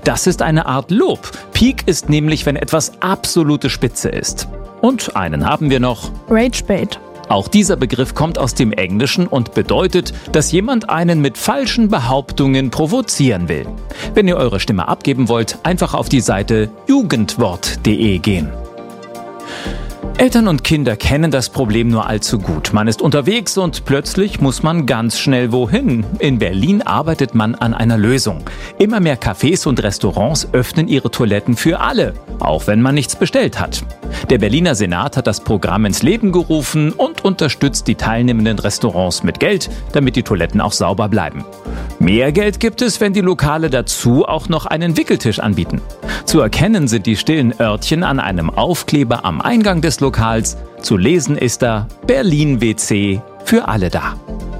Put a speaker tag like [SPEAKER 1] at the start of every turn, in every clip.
[SPEAKER 1] Das ist eine Art Lob. Peak ist nämlich, wenn etwas absolute Spitze ist. Und einen haben wir noch.
[SPEAKER 2] Ragebait.
[SPEAKER 1] Auch dieser Begriff kommt aus dem Englischen und bedeutet, dass jemand einen mit falschen Behauptungen provozieren will. Wenn ihr eure Stimme abgeben wollt, einfach auf die Seite jugendwort.de gehen. Eltern und Kinder kennen das Problem nur allzu gut. Man ist unterwegs und plötzlich muss man ganz schnell wohin. In Berlin arbeitet man an einer Lösung. Immer mehr Cafés und Restaurants öffnen ihre Toiletten für alle, auch wenn man nichts bestellt hat. Der Berliner Senat hat das Programm ins Leben gerufen und unterstützt die teilnehmenden Restaurants mit Geld, damit die Toiletten auch sauber bleiben. Mehr Geld gibt es, wenn die Lokale dazu auch noch einen Wickeltisch anbieten. Zu erkennen sind die stillen Örtchen an einem Aufkleber am Eingang des Lokals. Zu lesen ist da Berlin WC für alle da.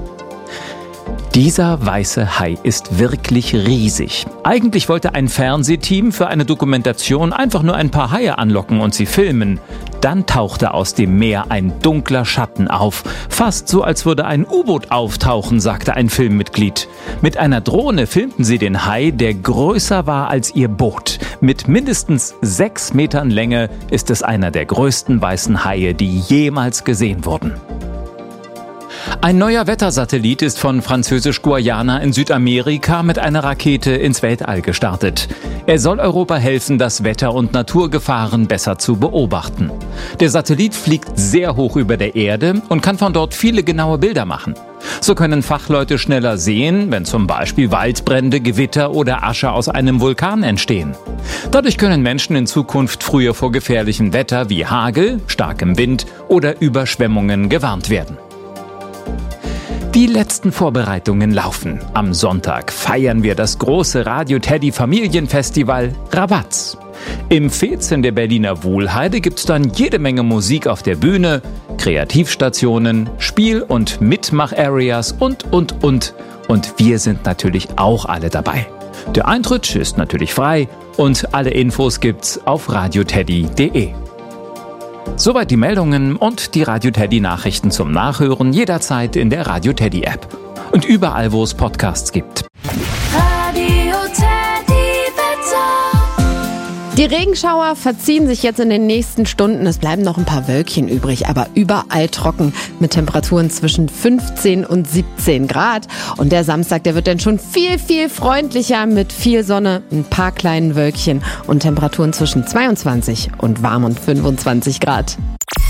[SPEAKER 1] Dieser weiße Hai ist wirklich riesig. Eigentlich wollte ein Fernsehteam für eine Dokumentation einfach nur ein paar Haie anlocken und sie filmen. Dann tauchte aus dem Meer ein dunkler Schatten auf. Fast so, als würde ein U-Boot auftauchen, sagte ein Filmmitglied. Mit einer Drohne filmten sie den Hai, der größer war als ihr Boot. Mit mindestens 6 Metern Länge ist es einer der größten weißen Haie, die jemals gesehen wurden. Ein neuer Wettersatellit ist von Französisch-Guayana in Südamerika mit einer Rakete ins Weltall gestartet. Er soll Europa helfen, das Wetter- und Naturgefahren besser zu beobachten. Der Satellit fliegt sehr hoch über der Erde und kann von dort viele genaue Bilder machen. So können Fachleute schneller sehen, wenn zum Beispiel Waldbrände, Gewitter oder Asche aus einem Vulkan entstehen. Dadurch können Menschen in Zukunft früher vor gefährlichem Wetter wie Hagel, starkem Wind oder Überschwemmungen gewarnt werden. Die letzten Vorbereitungen laufen. Am Sonntag feiern wir das große Radio Teddy Familienfestival Rabatz. Im Feetzen der Berliner Wuhlheide gibt's dann jede Menge Musik auf der Bühne, Kreativstationen, Spiel- und Mitmach-Areas und. Und wir sind natürlich auch alle dabei. Der Eintritt ist natürlich frei und alle Infos gibt's auf radioteddy.de. Soweit die Meldungen und die Radio Teddy Nachrichten zum Nachhören jederzeit in der Radio Teddy App und überall, wo es Podcasts gibt.
[SPEAKER 3] Radio Teddy Wetter.
[SPEAKER 4] Die Regenschauer verziehen sich jetzt in den nächsten Stunden. Es bleiben noch ein paar Wölkchen übrig, aber überall trocken mit Temperaturen zwischen 15 und 17 Grad. Und der Samstag, der wird dann schon viel, viel freundlicher mit viel Sonne, ein paar kleinen Wölkchen und Temperaturen zwischen 22 und warm und 25 Grad.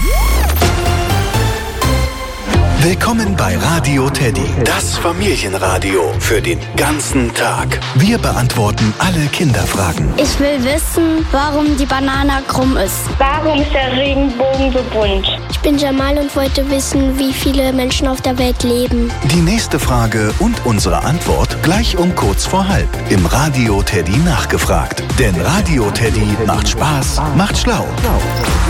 [SPEAKER 5] Willkommen bei Radio Teddy, das Familienradio für den ganzen Tag. Wir beantworten alle Kinderfragen.
[SPEAKER 6] Ich will wissen, warum die Banane krumm ist.
[SPEAKER 7] Warum ist der Regenbogen so bunt?
[SPEAKER 6] Ich bin Jamal und wollte wissen, wie viele Menschen auf der Welt leben.
[SPEAKER 5] Die nächste Frage und unsere Antwort gleich um kurz vor halb im Radio Teddy nachgefragt. Denn Radio Teddy macht Spaß, macht schlau.